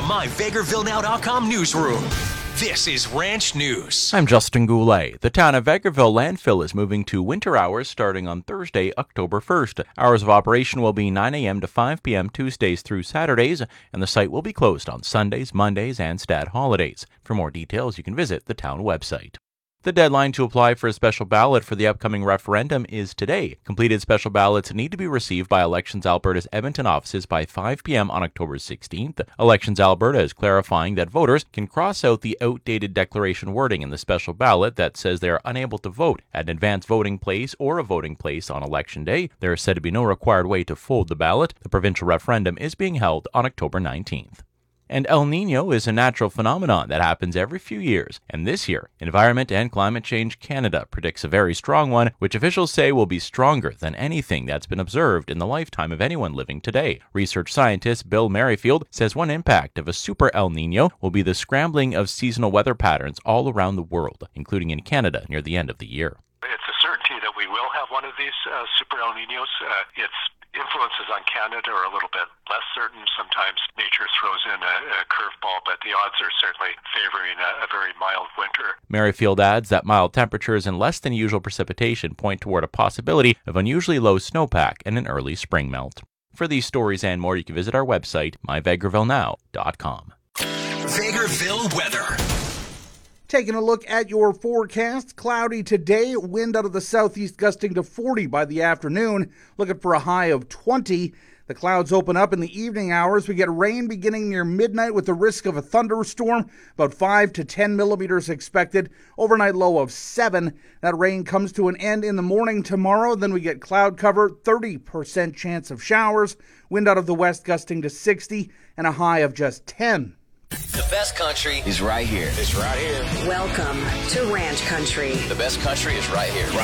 MyVegrevilleNow.com newsroom. This is Ranch News. I'm Justin Goulet. The town of Vegreville landfill is moving to winter hours starting on Thursday, October 1st. Hours of operation will be 9 a.m. to 5 p.m. Tuesdays through Saturdays, and the site will be closed on Sundays, Mondays, and stat holidays. For more details, you can visit the town website. The deadline to apply for a special ballot for the upcoming referendum is today. Completed special ballots need to be received by Elections Alberta's Edmonton offices by 5 p.m. on October 16th. Elections Alberta is clarifying that voters can cross out the outdated declaration wording in the special ballot that says they are unable to vote at an advanced voting place or a voting place on Election Day. There is said to be no required way to fold the ballot. The provincial referendum is being held on October 19th. And El Niño is a natural phenomenon that happens every few years, and this year, Environment and Climate Change Canada predicts a very strong one, which officials say will be stronger than anything that's been observed in the lifetime of anyone living today. Research scientist Bill Merrifield says one impact of a super El Niño will be the scrambling of seasonal weather patterns all around the world, including in Canada near the end of the year. It's a certainty that we will have one of these super El Niños. Its influences on Canada are a little bit less certain. Sometimes nature throws in a curveball, but the odds are certainly favoring a very mild winter. Merrifield adds that mild temperatures and less than usual precipitation point toward a possibility of unusually low snowpack and an early spring melt. For these stories and more, you can visit our website, myvegrevillenow.com. Vegreville weather. Taking a look at your forecast, cloudy today, wind out of the southeast gusting to 40 by the afternoon, looking for a high of 20. The clouds open up in the evening hours. We get rain beginning near midnight with the risk of a thunderstorm, about 5 to 10 millimeters expected, overnight low of 7. That rain comes to an end in the morning tomorrow. Then we get cloud cover, 30% chance of showers, wind out of the west gusting to 60, and a high of just 10. The best country is right here. It's right here. Welcome to Ranch Country. The best country is right here.